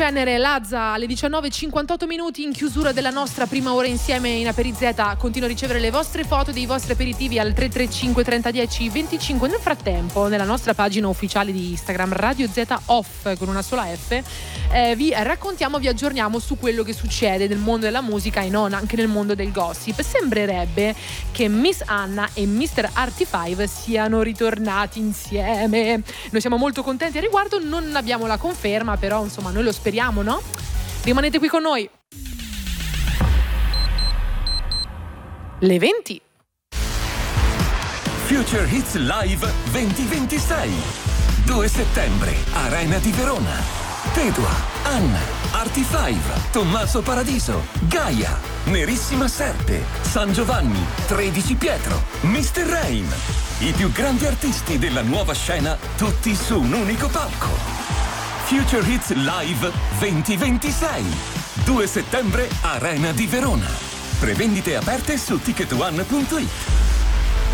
Cenere, Lazza alle 19:58 minuti in chiusura della nostra prima ora insieme in Aperizeta. Continuo a ricevere le vostre foto dei vostri aperitivi al 335 30 10 25. Nel frattempo nella nostra pagina ufficiale di Instagram Radio Z Off con una sola F vi raccontiamo, vi aggiorniamo su quello che succede nel mondo della musica e non, anche nel mondo del gossip. Sembrerebbe che Miss Anna e Mr. Arty5 siano ritornati insieme. Noi siamo molto contenti a riguardo, non abbiamo la conferma, però insomma noi lo speriamo, no? Rimanete qui con noi. Le 20. Future Hits Live 2026. 2 settembre, Arena di Verona. Pedua, Anna, Arty5, Tommaso Paradiso, Gaia, Nerissima Serpe, San Giovanni, 13 Pietro, Mr. Rain. I più grandi artisti della nuova scena, tutti su un unico palco. Future Hits Live 2026. 2 settembre, Arena di Verona. Prevendite aperte su ticketone.it.